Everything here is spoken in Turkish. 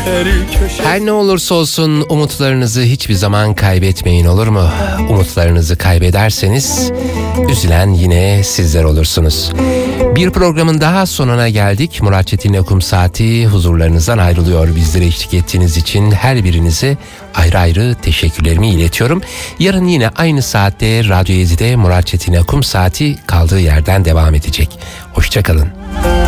Her ne olursa olsun umutlarınızı hiçbir zaman kaybetmeyin, olur mu? Umutlarınızı kaybederseniz üzülen yine sizler olursunuz. Bir programın daha sonuna geldik. Murat Çetin'le Okum Saati huzurlarınızdan ayrılıyor. Bizlere eşlik ettiğiniz için her birinize ayrı ayrı teşekkürlerimi iletiyorum. Yarın yine aynı saatte Radyo Ezi'de Murat Çetin'le Okum Saati kaldığı yerden devam edecek. Hoşça kalın.